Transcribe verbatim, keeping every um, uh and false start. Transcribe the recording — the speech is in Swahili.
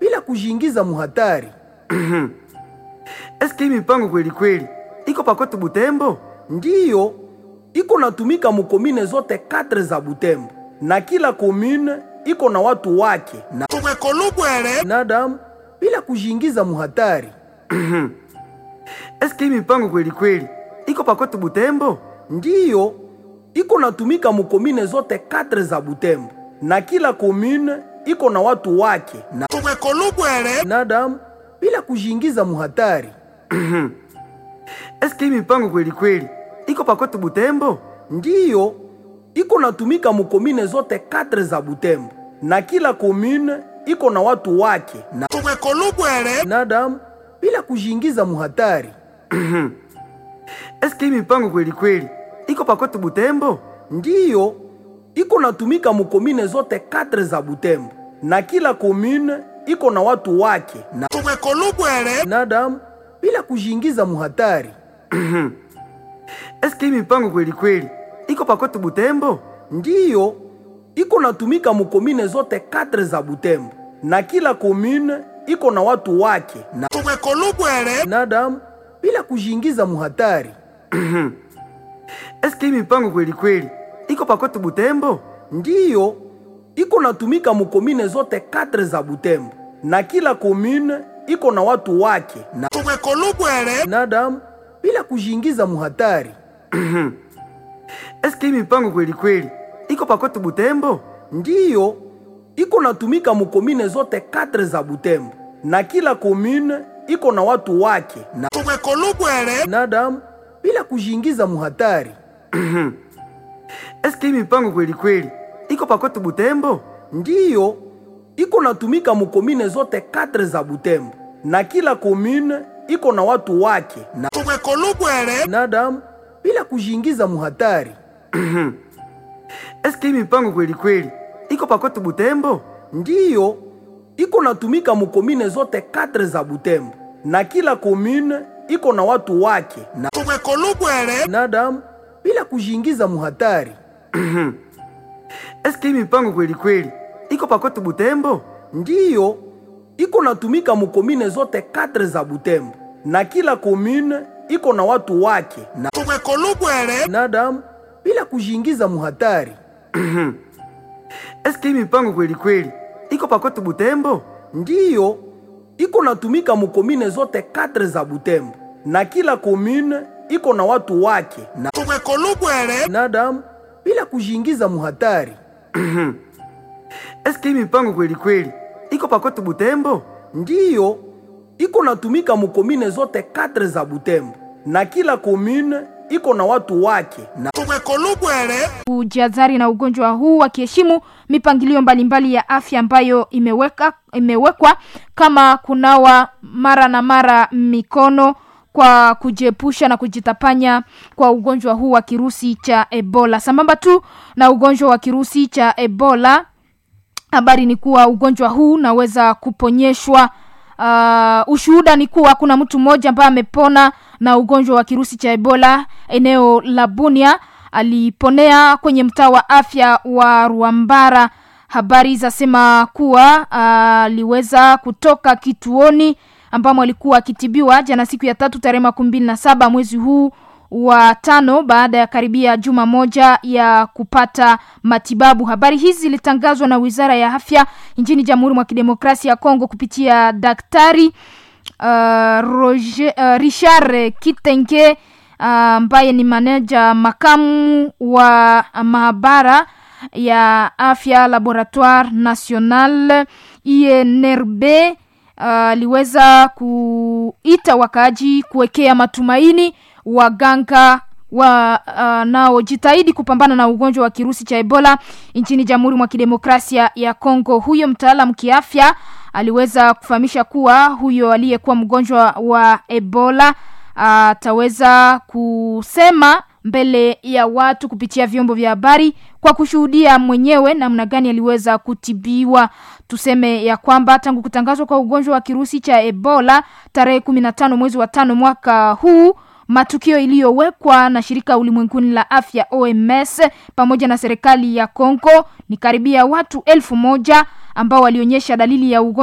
bila kujiingiza muhatari. Eske hii mipango kweli kweli iko pakote Butembo? Ndiyo, iko natumika mukomine zote katre za Butembo, na kila komine iko na watu wake na tumekolubwele nadam bila kujiingiza muhatari. Eske hii mipango kweli kweli iko pakote Butembo? Ndiyo, iko natumika mukomine zote katre za Butembo, na kila komine iko na watu wake na tumekolubwele nadam bila kujiingiza muhatari. Eske hii mipango kweli kweli iko pakote Butembo? Ndiyo, iko natumika mukomine zote katre za Butembo, na kila komine iko na watu wake na tumekolubwele nadam bila kujiingiza muhatari. Eske hii mipango kweli kweli iko pakote Butembo? Ndiyo, iko natumika mukomine zote katre za Butembo, na kila komine iko na watu wake na tumekolubwele nadam bila kujiingiza muhatari. Eske hii mipango kweli kweli iko pakote Butembo? Ndiyo, iko natumika mukomine zote katre za Butembo, na kila komine iko na watu wake na tumekolubwele nadam bila kujiingiza muhatari. Eske hii mipango kweli kweli iko pakote Butembo? Ndiyo, iko natumika mukomine zote katre za Butembo, na kila komine iko na watu wake na tumekolubwele nadam bila kujiingiza muhatari. Eske hii mipango kweli kweli iko pakote Butembo? Ndiyo, iko natumika mukomine zote katre za Butembo, na kila komine iko na watu wake na tumekolubwele nadam bila kujiingiza muhatari. Eske hii mipango kweli kweli iko pakote Butembo? Ndiyo, iko natumika mukomine zote katre za Butembo, na kila komine iko na watu wake na tumekolubwele nadam bila kujiingiza muhatari. Eske hii mipango kweli kweli iko pakote Butembo? Ndiyo, iko natumika mukomine zote katre za Butembo, na kila komine iko na watu wake na tumekolubwele nadam bila kujiingiza muhatari. Eske hii mipango kweli kweli iko pakote Butembo? Ndiyo, iko natumika mukomine zote katre za Butembo, na kila komine iko na watu wake na tumekolubwele nadam bila kujiingiza muhatari. Eske hii mipango kweli kweli iko pakote Butembo? Ndiyo, iko natumika mukomine zote katre za Butembo, na kila komine iko na watu wake na tumekolubwele nadam bila kujiingiza muhatari. Eske hii mipango kweli kweli iko pakote Butembo? Ndiyo, iko natumika mukomine zote katre za Butembo, na kila komine iko na watu wake na tumekolubwele kujihadhari na ugonjwa huu, wakiheshimu mipangilio mbalimbali ya afya ambayo imeweka imewekwa kama kunawa mara na mara mikono kwa kujiepusha na kujitapanya kwa ugonjwa huu wa kirusi cha Ebola. Sambamba tu na ugonjwa wa kirusi cha Ebola, habari ni kuwa ugonjwa huu unaweza kuponyeshwa. Uh, ushuhuda ni kuwa kuna mtu mmoja ambaye amepona na ugonjwa wa kirusi cha Ebola eneo la Bunia, aliponea kwenye mtaa wa afya wa Ruambara. Habari zasema kuwa aliweza uh, kutoka kituoni ambamo alikuwa akitibiwa jana siku ya tatu tarehe makumi mbili na saba mwezi huu wa tano, baada ya karibia juma moja ya kupata matibabu. Habari hizi zilitangazwa na Wizara ya Afya nchini Jamhuri mwa Kidemokrasia ya Kongo kupitia Daktari uh, Roger, uh, Richard Kitenge ambaye uh, ni manager makamu wa mahabara ya afya Laboratoire National I N R B. Aliweza uh, kuita wakaaji kuwekea matumaini waganga wa uh, nao jitahidi kupambana na ugonjwa wa kirusi cha Ebola nchini Jamhuri mwa Kidemokrasia ya Kongo. Huyo mtaalamu kiafya aliweza kufahamisha kuwa huyo aliyekuwa mgonjwa wa Ebola ataweza uh, kusema mbele ya watu kupitia vyombo vya habari kwa kushuhudia mwenyewe namna gani aliweza kutibiwa. Tuseme ya kwamba tangu kutangazwa kwa ugonjwa wa kirusi cha Ebola tarehe kumi na tano mwezi wa tano mwaka huu, matukio iliyowekwa na shirika ulimwenguni la afya O M S pamoja na serikali ya Kongo ni karibia watu elfu moja ambao walionyesha dalili ya ugonjwa